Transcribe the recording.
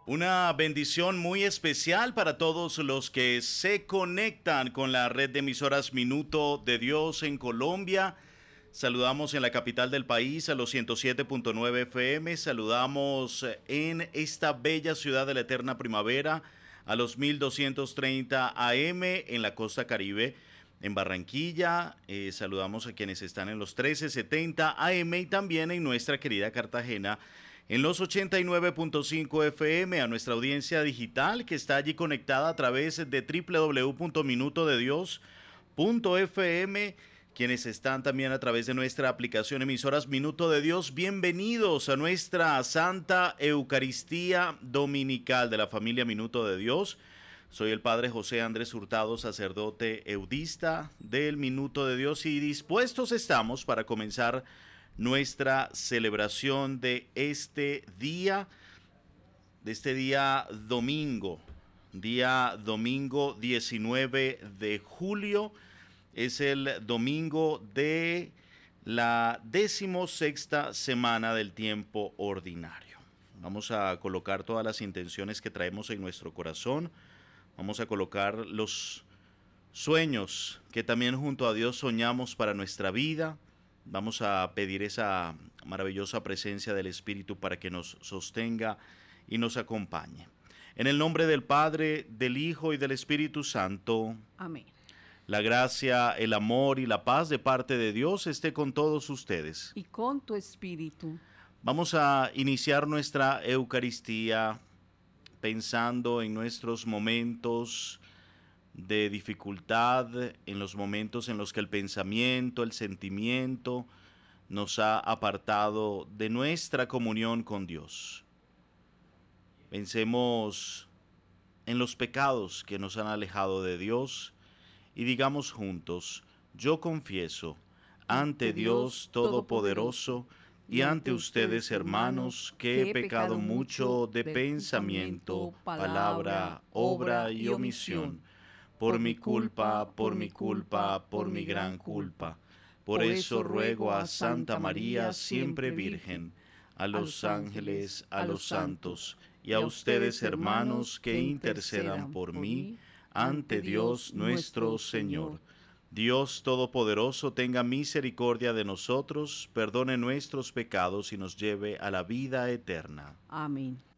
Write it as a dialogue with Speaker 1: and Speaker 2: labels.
Speaker 1: Una bendición muy especial para todos los que se conectan con la red de emisoras Minuto de Dios en Colombia. Saludamos en la capital del país a los 107.9 FM. Saludamos en esta bella ciudad de la eterna primavera a los 1230 AM en la costa Caribe. En Barranquilla, saludamos a quienes están en los 1370 AM y también en nuestra querida Cartagena en los 89.5 FM, a nuestra audiencia digital que está allí conectada a través de www.minutodedios.fm, quienes están también a través de nuestra aplicación emisoras Minuto de Dios. Bienvenidos a nuestra Santa Eucaristía Dominical de la familia Minuto de Dios. Soy el Padre José Andrés Hurtado, sacerdote eudista del Minuto de Dios, y dispuestos estamos para comenzar nuestra celebración de este día domingo, día domingo 19 de julio. Es el domingo de la 16ª semana del tiempo ordinario. Vamos a colocar todas las intenciones que traemos en nuestro corazón. Vamos a colocar los sueños que también junto a Dios soñamos para nuestra vida. Vamos a pedir esa maravillosa presencia del Espíritu para que nos sostenga y nos acompañe. En el nombre del Padre, del Hijo y del Espíritu Santo.
Speaker 2: Amén.
Speaker 1: La gracia, el amor y la paz de parte de Dios esté con todos ustedes.
Speaker 2: Y con tu espíritu.
Speaker 1: Vamos a iniciar nuestra Eucaristía pensando en nuestros momentos de dificultad, en los momentos en los que el pensamiento, el sentimiento nos ha apartado de nuestra comunión con Dios. Pensemos en los pecados que nos han alejado de Dios y digamos juntos: yo confieso ante Dios Todopoderoso y ante ustedes, hermanos, que he pecado mucho de pensamiento, palabra, obra y omisión, por mi culpa, por mi culpa, por mi gran culpa. Por eso ruego a Santa María, siempre Virgen, a los ángeles, a los santos y a ustedes, hermanos, que intercedan por mí ante Dios nuestro Señor. Dios Todopoderoso tenga misericordia de nosotros, perdone nuestros pecados y nos lleve a la vida eterna.
Speaker 2: Amén.